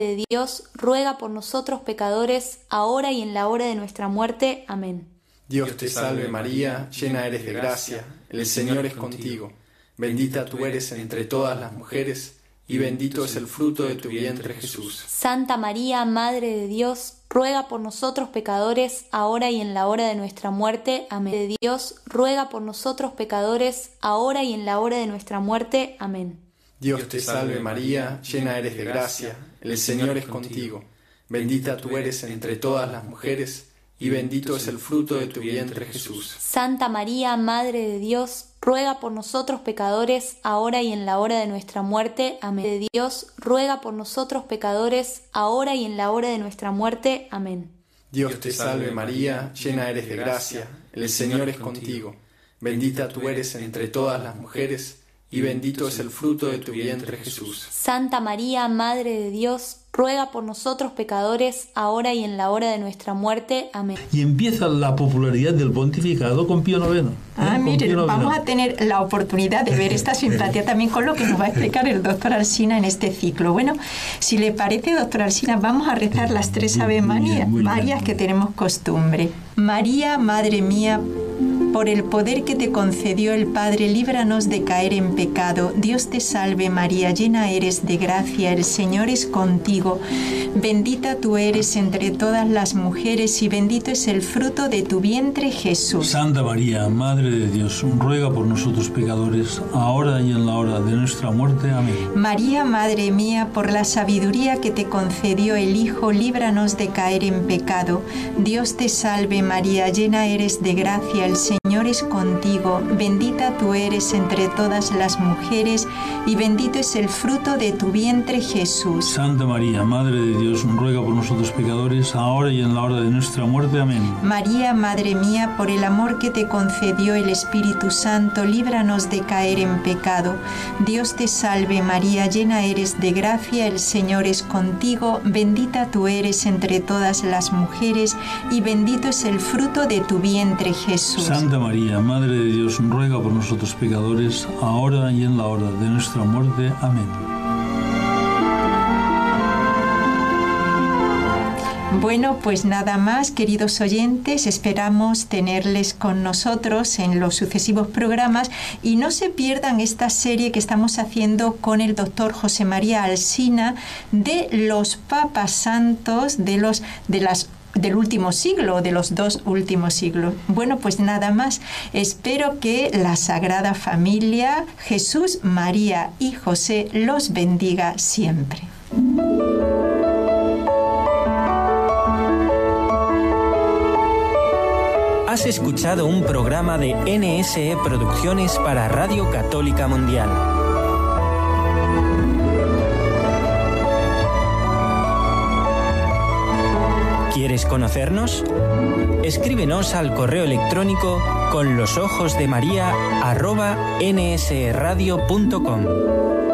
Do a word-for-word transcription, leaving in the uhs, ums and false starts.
de Dios, ruega por nosotros pecadores, ahora y en la hora de nuestra muerte. Amén. Dios te salve María, llena eres de gracia, el Señor es contigo. Bendita tú eres entre todas las mujeres, y bendito es el fruto de tu vientre Jesús. Santa María, Madre de Dios, ruega por nosotros pecadores, ahora y en la hora de nuestra muerte. Amén. De Dios, ruega por nosotros pecadores, ahora y en la hora de nuestra muerte. Amén. Dios te salve María, llena eres de gracia, el Señor es contigo. Bendita tú eres entre todas las mujeres, y bendito es el fruto de tu vientre Jesús. Santa María, Madre de Dios, ruega por nosotros pecadores, ahora y en la hora de nuestra muerte. Amén. De Dios, ruega por nosotros pecadores, ahora y en la hora de nuestra muerte. Amén. Dios te salve María, llena eres de gracia, el Señor es contigo. Bendita tú eres entre todas las mujeres, y bendito es el fruto de tu vientre Jesús. Santa María, Madre de Dios, ruega por nosotros pecadores, ahora y en la hora de nuestra muerte. Amén. Y empieza la popularidad del pontificado con Pío noveno. Ah, ¿eh? miren, Pío vamos noveno. a tener la oportunidad de ver esta simpatía también con lo que nos va a explicar el doctor Alsina en este ciclo. Bueno, si le parece, doctor Alsina, vamos a rezar las tres Ave María, Marías que tenemos costumbre. María, Madre mía, por el poder que te concedió el Padre, líbranos de caer en pecado. Dios te salve María, llena eres de gracia, el Señor es contigo. Bendita tú eres entre todas las mujeres y bendito es el fruto de tu vientre Jesús. Santa María, Madre de Dios, ruega por nosotros pecadores, ahora y en la hora de nuestra muerte. Amén. María, Madre mía, por la sabiduría que te concedió el Hijo, líbranos de caer en pecado. Dios te salve María, llena eres de gracia, el Señor Señor es contigo, bendita tú eres entre todas las mujeres y bendito es el fruto de tu vientre Jesús. Santa María, Madre de Dios, ruega por nosotros pecadores, ahora y en la hora de nuestra muerte. Amén. María, Madre mía, por el amor que te concedió el Espíritu Santo, líbranos de caer en pecado. Dios te salve María, llena eres de gracia, el Señor es contigo, bendita tú eres entre todas las mujeres y bendito es el fruto de tu vientre Jesús. Santa María, Madre de Dios, ruega por nosotros pecadores, ahora y en la hora de nuestra muerte. Amén. Bueno, pues nada más, queridos oyentes, esperamos tenerles con nosotros en los sucesivos programas y no se pierdan esta serie que estamos haciendo con el doctor José María Alsina de los papas santos de los de las del último siglo, de los dos últimos siglos. Bueno, pues nada más. Espero que la Sagrada Familia, Jesús, María y José los bendiga siempre. Has escuchado un programa de N S E Producciones para Radio Católica Mundial. ¿Quieres conocernos? Escríbenos al correo electrónico con los ojos de María arroba nsradio punto com.